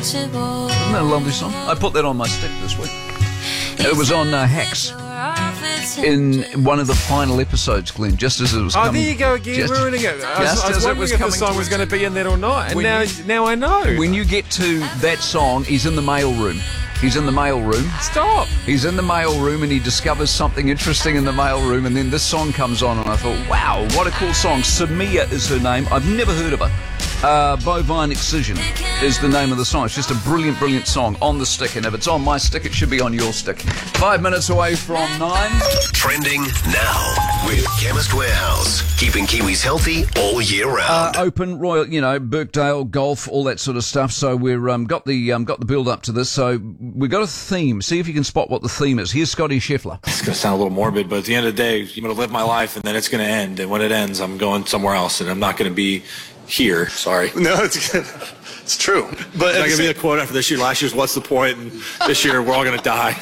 Isn't that a lovely song? I put that on my stick this week. It was on Hacks in one of the final episodes, Glenn, just as it was coming. Oh, there you go again, ruining it. I was wondering if the song was going to be in that or not, and now I know. When you get to that song, he's in the mail room. He's in the mail room. Stop! He's in the mail room and he discovers something interesting in the mail room, and then this song comes on and I thought, wow, what a cool song. Samia is her name. I've never heard of her. Bovine Excision is the name of the song. It's just a brilliant, brilliant song on the stick, and if it's on my stick, it should be on your stick. 5 minutes away from 9. Trending now with Chemist Warehouse, keeping Kiwis healthy all year round. Open, Royal, Birkdale, golf, all that sort of stuff. So we're got the build up to this. So we've got a theme. See if you can spot what the theme is. Here's Scotty Scheffler. It's going to sound a little morbid, but at the end of the day, I'm going to live my life, and then it's going to end. And when it ends, I'm going somewhere else, and I'm not going to be here. Sorry. No, it's good. It's true. But it's not going to be a quote after this year. Last year's what's the point? And this year we're all going to die.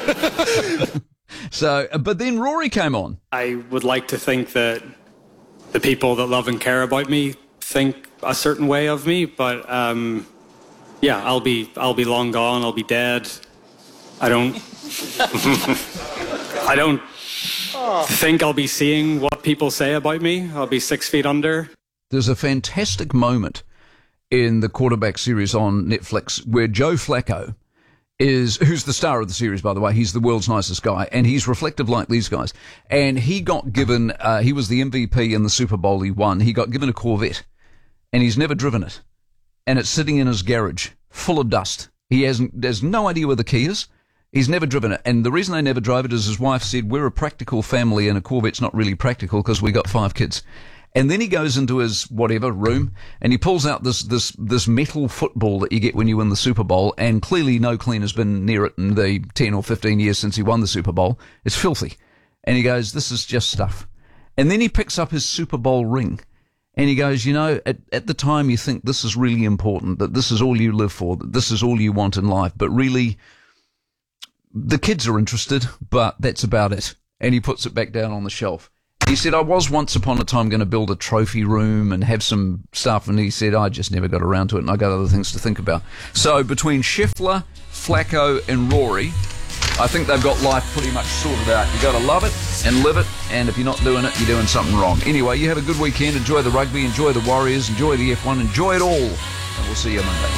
So, but then Rory came on. I would like to think that the people that love and care about me think a certain way of me, but yeah, I'll be long gone. I'll be dead. I don't think I'll be seeing what people say about me. I'll be 6 feet under. There's a fantastic moment in the Quarterback series on Netflix where Joe Flacco who's the star of the series, by the way. He's the world's nicest guy, and he's reflective like these guys. And he got given, he was the MVP in the Super Bowl he won. He got given a Corvette, and he's never driven it. And it's sitting in his garage, full of dust. There's no idea where the key is. He's never driven it. And the reason they never drive it is his wife said, we're a practical family, and a Corvette's not really practical because we got 5 kids. And then he goes into his whatever room and he pulls out this metal football that you get when you win the Super Bowl, and clearly no cleaner's been near it in the 10 or 15 years since he won the Super Bowl. It's filthy. And he goes, this is just stuff. And then he picks up his Super Bowl ring and he goes, at the time you think this is really important, that this is all you live for, that this is all you want in life, but really the kids are interested, but that's about it. And he puts it back down on the shelf. He said, I was once upon a time going to build a trophy room and have some stuff, and he said, I just never got around to it, and I got other things to think about. So between Scheffler, Flacco, and Rory, I think they've got life pretty much sorted out. You got to love it and live it, and if you're not doing it, you're doing something wrong. Anyway, you have a good weekend. Enjoy the rugby, enjoy the Warriors, enjoy the F1, enjoy it all, and we'll see you Monday.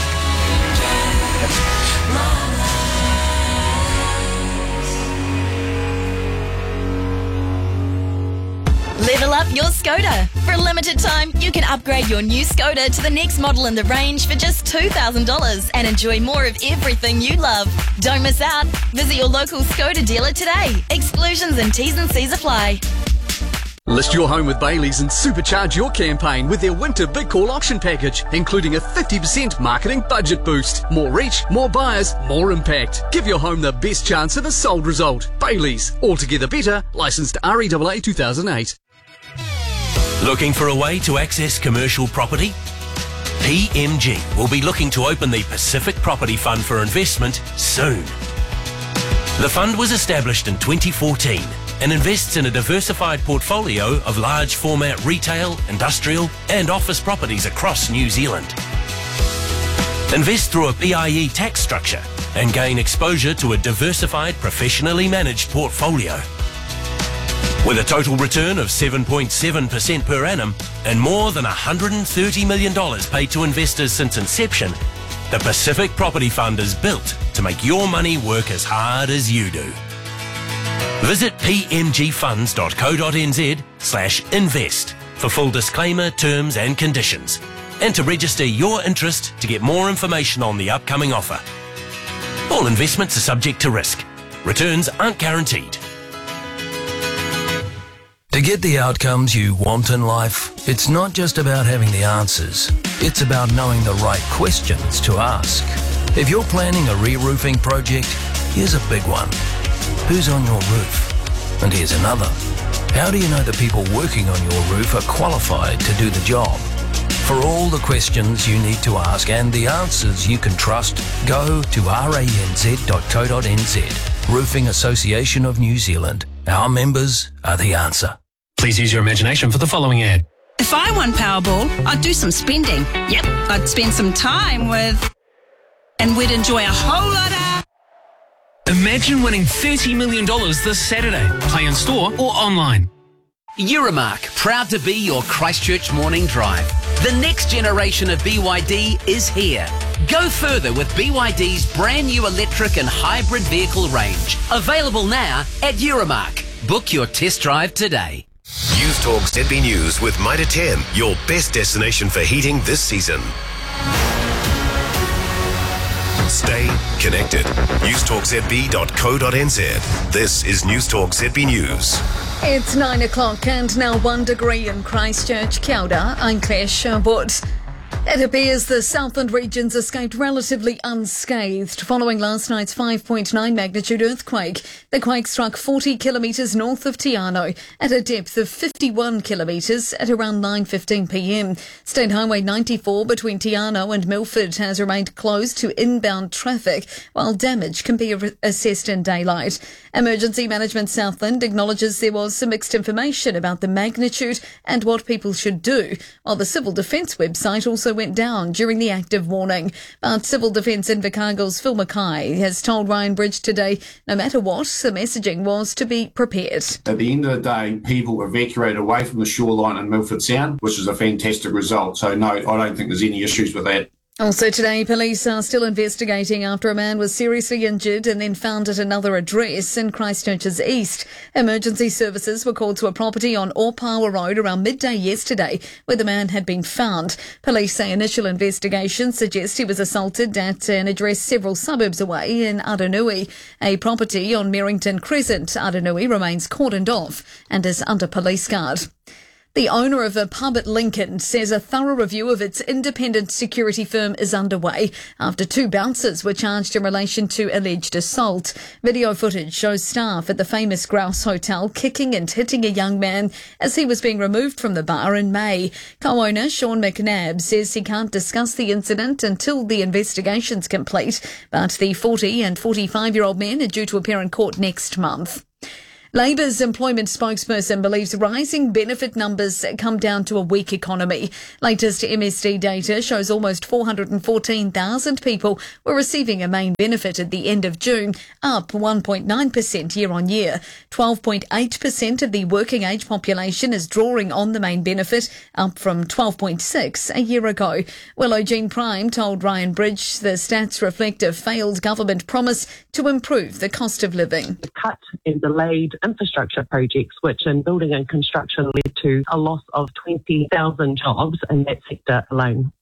Level up your Skoda. For a limited time, you can upgrade your new Skoda to the next model in the range for just $2,000 and enjoy more of everything you love. Don't miss out. Visit your local Skoda dealer today. Exclusions and T's and C's apply. List your home with Bailey's and supercharge your campaign with their winter big call auction package, including a 50% marketing budget boost. More reach, more buyers, more impact. Give your home the best chance of a sold result. Bailey's. Altogether better. Licensed REAA 2008. Looking for a way to access commercial property? PMG will be looking to open the Pacific Property Fund for investment soon. The fund was established in 2014 and invests in a diversified portfolio of large format retail, industrial and office properties across New Zealand. Invest through a PIE tax structure and gain exposure to a diversified, professionally managed portfolio. With a total return of 7.7% per annum and more than $130 million paid to investors since inception, the Pacific Property Fund is built to make your money work as hard as you do. Visit pmgfunds.co.nz/invest for full disclaimer, terms and conditions, and to register your interest to get more information on the upcoming offer. All investments are subject to risk. Returns aren't guaranteed. To get the outcomes you want in life, it's not just about having the answers. It's about knowing the right questions to ask. If you're planning a re-roofing project, here's a big one. Who's on your roof? And here's another. How do you know the people working on your roof are qualified to do the job? For all the questions you need to ask and the answers you can trust, go to ranz.co.nz. Roofing Association of New Zealand. Our members are the answer. Please use your imagination for the following ad. If I won Powerball, I'd do some spending. Yep, I'd spend some time with and we'd enjoy a whole lot of... Imagine winning $30 million this Saturday. Play in store or online. Euromark, proud to be your Christchurch morning drive. The next generation of BYD is here. Go further with BYD's brand new electric and hybrid vehicle range. Available now at Euromark. Book your test drive today. News Talk ZB News with Mitre 10, your best destination for heating this season. Stay connected. newstalkzb.co.nz. This is News Talk ZB News. It's 9 o'clock and now 1 degree in Christchurch. Kia ora, I'm Claire Sherwood. It appears the Southland regions escaped relatively unscathed following last night's 5.9 magnitude earthquake. The quake struck 40 kilometres north of Te Anau at a depth of 51 kilometres at around 9:15 p.m. State Highway 94 between Te Anau and Milford has remained closed to inbound traffic while damage can be assessed in daylight. Emergency Management Southland acknowledges there was some mixed information about the magnitude and what people should do, while the Civil Defence website also went down during the active warning. But Civil Defence Invercargill's Phil Mackay has told Ryan Bridge today, no matter what, the messaging was to be prepared. At the end of the day, people evacuated away from the shoreline in Milford Sound, which is a fantastic result. So no, I don't think there's any issues with that. Also today, police are still investigating after a man was seriously injured and then found at another address in Christchurch's east. Emergency services were called to a property on Orpawa Road around midday yesterday where the man had been found. Police say initial investigations suggest he was assaulted at an address several suburbs away in Aranui. A property on Merrington Crescent, Aranui, remains cordoned off and is under police guard. The owner of a pub at Lincoln says a thorough review of its independent security firm is underway after 2 bouncers were charged in relation to alleged assault. Video footage shows staff at the famous Grouse Hotel kicking and hitting a young man as he was being removed from the bar in May. Co-owner Sean McNabb says he can't discuss the incident until the investigation's complete, but the 40 and 45-year-old men are due to appear in court next month. Labour's employment spokesperson believes rising benefit numbers come down to a weak economy. Latest MSD data shows almost 414,000 people were receiving a main benefit at the end of June, up 1.9% year on year. 12.8% of the working age population is drawing on the main benefit, up from 12.6% a year ago. Willow Jean Prime told Ryan Bridge the stats reflect a failed government promise to improve the cost of living. The cut and delayed infrastructure projects, which in building and construction led to a loss of 20,000 jobs in that sector alone.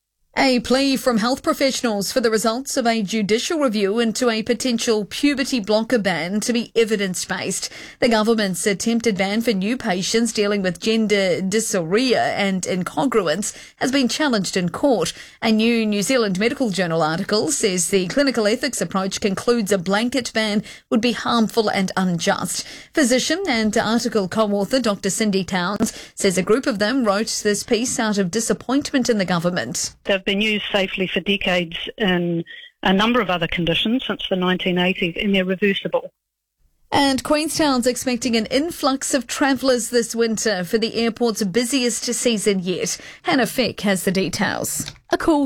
A plea from health professionals for the results of a judicial review into a potential puberty blocker ban to be evidence-based. The government's attempted ban for new patients dealing with gender dysphoria and incongruence has been challenged in court. A new New Zealand Medical Journal article says the clinical ethics approach concludes a blanket ban would be harmful and unjust. Physician and article co-author Dr. Cindy Towns says a group of them wrote this piece out of disappointment in the government. They've been used safely for decades in a number of other conditions since the 1980s, and they're reversible. And Queenstown's expecting an influx of travellers this winter for the airport's busiest season yet. Hannah Feck has the details. A cool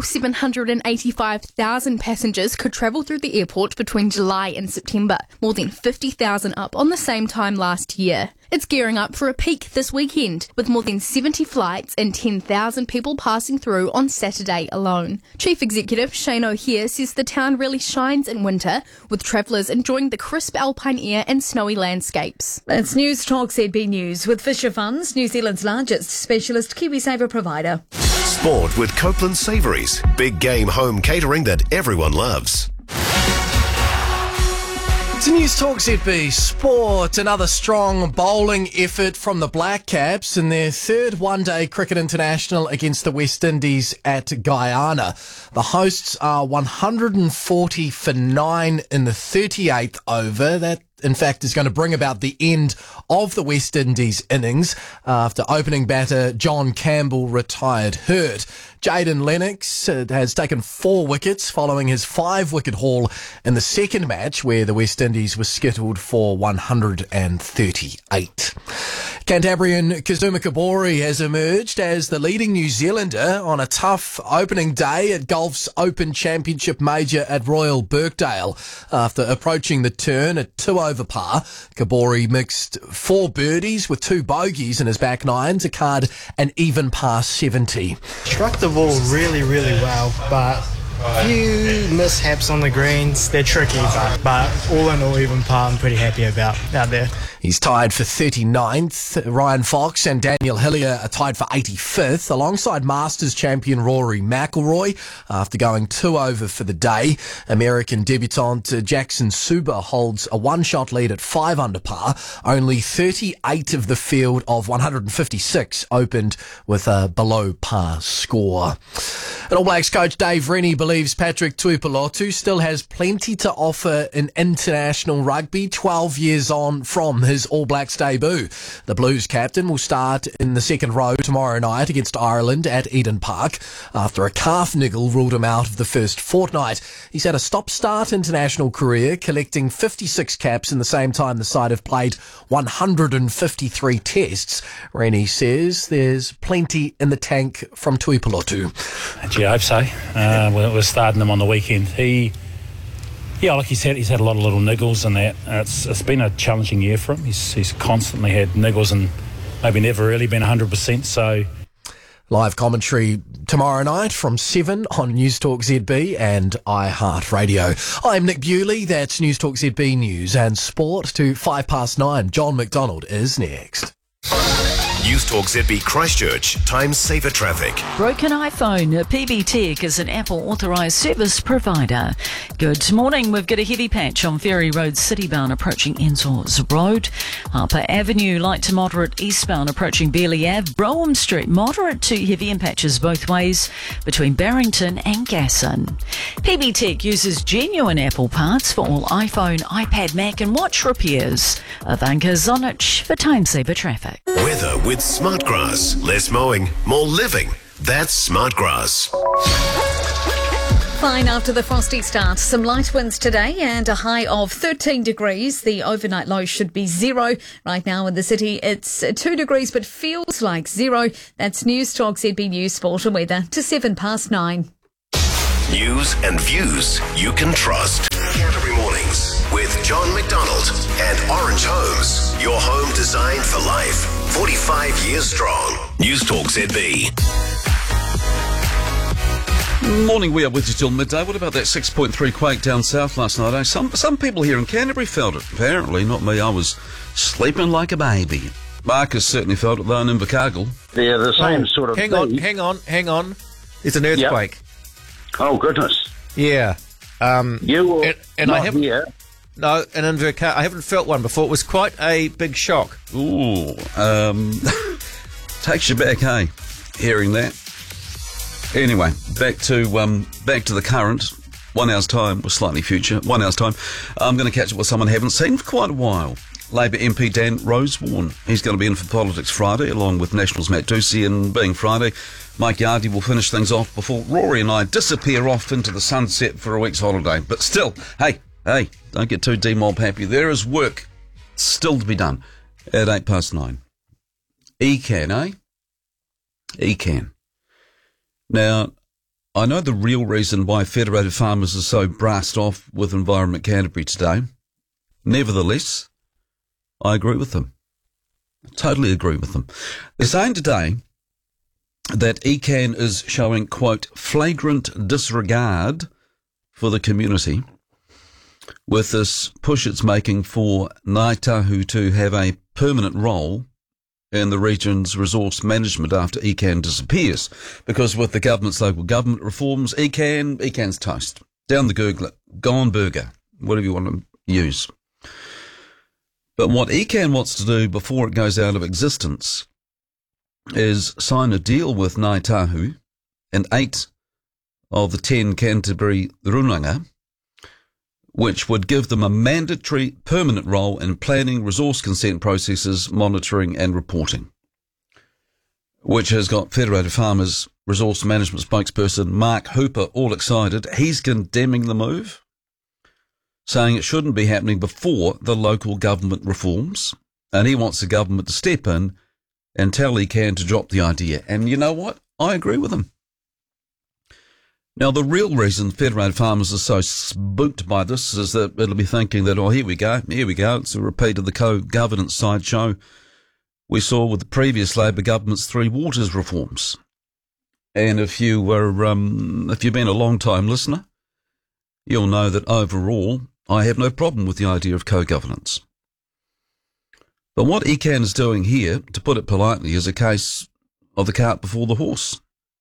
785,000 passengers could travel through the airport between July and September, more than 50,000 up on the same time last year. It's gearing up for a peak this weekend, with more than 70 flights and 10,000 people passing through on Saturday alone. Chief Executive Shane O'Hare says the town really shines in winter, with travellers enjoying the crisp alpine air and snowy landscapes. That's News Talk ZB News with Fisher Funds, New Zealand's largest specialist KiwiSaver provider. Sport with Copeland Savouries. Big game home catering that everyone loves. To News Talk ZB Sport, another strong bowling effort from the Black Caps in their third one-day cricket international against the West Indies at Guyana. The hosts are 140 for 9 in the 38th over. That, in fact, is going to bring about the end of the West Indies innings after opening batter John Campbell retired hurt. Jaden Lennox has taken 4 wickets following his 5-wicket haul in the second match where the West Indies was skittled for 138. Cantabrian Kazuma Kabori has emerged as the leading New Zealander on a tough opening day at golf's Open Championship Major at Royal Birkdale. After approaching the turn at 2 over par, Kabori mixed 4 birdies with 2 bogeys in his back nine to card an even par 70. Struck the ball really, really well, but a few mishaps on the greens. They're tricky, but all in all, even par, I'm pretty happy about out there. He's tied for 39th. Ryan Fox and Daniel Hillier are tied for 85th, alongside Masters champion Rory McIlroy. After going 2 over for the day, American debutant Jackson Suba holds a 1-shot lead at 5 under par. Only 38 of the field of 156 opened with a below par score. And All Blacks coach Dave Rennie believes Patrick Tuipulotu still has plenty to offer in international rugby 12 years on from his All Blacks debut. The Blues captain will start in the second row tomorrow night against Ireland at Eden Park after a calf niggle ruled him out of the first fortnight. He's had a stop-start international career, collecting 56 caps in the same time the side have played 153 tests. Rennie says there's plenty in the tank from Tuipulotu. Gee, I hope so. We're starting him on the weekend. Like he said, he's had a lot of little niggles and that. It's been a challenging year for him. He's constantly had niggles and maybe never really been 100%. So, live commentary tomorrow night from 7 on News Talk ZB and iHeartRadio. I'm Nick Bewley. That's News Talk ZB News and Sport to 9:05. John McDonald is next. News Talk ZB Christchurch, time saver traffic. Broken iPhone. PB Tech is an Apple authorised service provider. Good morning. We've got a heavy patch on Ferry Road citybound approaching Ensors Road. Harper Avenue, light to moderate eastbound approaching Bearley Ave. Brougham Street, moderate to heavy in patches both ways between Barrington and Gasson. PB Tech uses genuine Apple parts for all iPhone, iPad, Mac and watch repairs. Ivanka Zonich for time saver traffic. Weather with Smartgrass. Less mowing, more living. That's Smartgrass. Fine after the frosty start. Some light winds today and a high of 13 degrees. The overnight low should be 0. Right now in the city it's 2 degrees but feels like 0. That's News Talk ZB News Sport and Weather to 9:07. News and views you can trust. Canterbury Mornings with John McDonald and Orange Homes. Your home designed for life. 45 years strong. News Talk ZB. Morning, we are with you till midday. What about that 6.3 quake down south last night? Some people here in Canterbury felt it. Apparently, not me. I was sleeping like a baby. Marcus certainly felt it though in Invercargill. They're the same sort of Hang thing. on. It's an earthquake. Yep. Oh, goodness. Yeah. You were and not I haven't, here. No, an Invercargill. I haven't felt one before. It was quite a big shock. Ooh. Takes you back, hey, hearing that. Anyway, back to the current. 1 hour's time, or slightly future. 1 hour's time. I'm going to catch up with someone I haven't seen for quite a while. Labor MP Dan Rosewarne. He's going to be in for Politics Friday, along with Nationals Matt Ducey, and being Friday, Mike Yardy will finish things off before Rory and I disappear off into the sunset for a week's holiday. But still, hey, don't get too demob happy. There is work still to be done at 9:08. ECAN, eh? ECAN. Now, I know the real reason why Federated Farmers are so brassed off with Environment Canterbury today. Nevertheless, I agree with them. Totally agree with them. They're saying today that ECAN is showing, quote, flagrant disregard for the community with this push it's making for Ngāi Tahu to have a permanent role in the region's resource management after ECAN disappears. Because with the government's local government reforms, ECAN's toast. Down the gurgler, gone burger, whatever you want to use. But what ECAN wants to do before it goes out of existence is sign a deal with Ngāi Tahu and 8 of the 10 Canterbury Runanga, which would give them a mandatory permanent role in planning, resource consent processes, monitoring and reporting. which has got Federated Farmers Resource Management spokesperson Mark Hooper all excited. He's condemning the move, saying it shouldn't be happening before the local government reforms, and he wants the government to step in and tell ECAN to drop the idea. And you know what? I agree with him. Now, the real reason Federated Farmers are so spooked by this is that it'll be thinking that, oh, here we go. It's a repeat of the co-governance sideshow we saw with the previous Labor government's Three Waters reforms. And if you've been a long-time listener, you'll know that overall, I have no problem with the idea of co-governance. But what ECAN is doing here, to put it politely, is a case of the cart before the horse.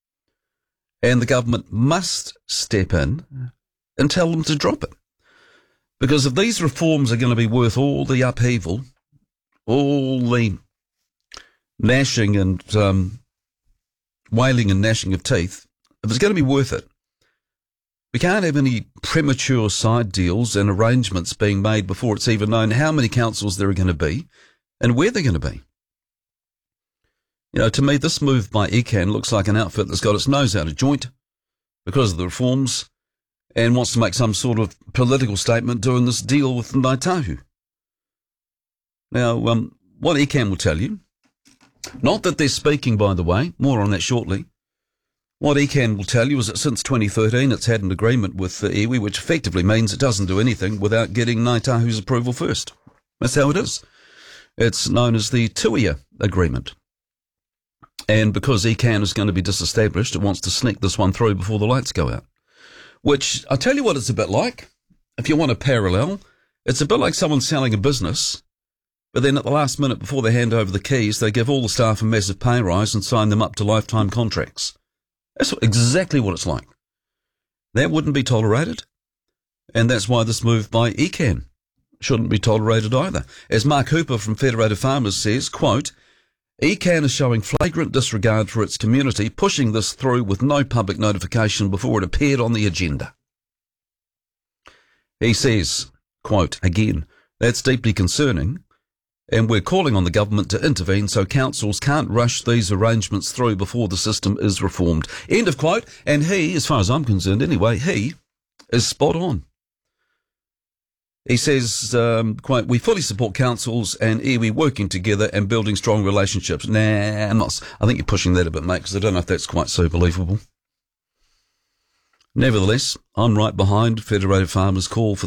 And the government must step in and tell them to drop it. Because if these reforms are going to be worth all the upheaval, all the gnashing and wailing and gnashing of teeth, if it's going to be worth it, we can't have any premature side deals and arrangements being made before it's even known how many councils there are going to be and where they're going to be. You know, to me, this move by ECAN looks like an outfit that's got its nose out of joint because of the reforms and wants to make some sort of political statement doing this deal with Ngāi Tahu. Now, what ECAN will tell you, not that they're speaking, by the way, more on that shortly. What ECAN will tell you is that since 2013, it's had an agreement with the iwi, which effectively means it doesn't do anything without getting Ngāi Tahu's approval first. That's how it is. It's known as the Tuia Agreement. And because ECAN is going to be disestablished, it wants to sneak this one through before the lights go out. Which, I'll tell you what it's a bit like. If you want a parallel, it's a bit like someone selling a business, but then at the last minute before they hand over the keys, they give all the staff a massive pay rise and sign them up to lifetime contracts. That's exactly what it's like. That wouldn't be tolerated. And that's why this move by ECAN shouldn't be tolerated either. As Mark Hooper from Federated Farmers says, quote, ECAN is showing flagrant disregard for its community, pushing this through with no public notification before it appeared on the agenda. He says, quote, again, that's deeply concerning, and we're calling on the government to intervene so councils can't rush these arrangements through before the system is reformed. End of quote. And he, as far as I'm concerned anyway, he is spot on. He says, quote, we fully support councils and iwi working together and building strong relationships. Nah, I'm not. I think you're pushing that a bit, mate, because I don't know if that's quite so believable. Nevertheless, I'm right behind Federated Farmers' call for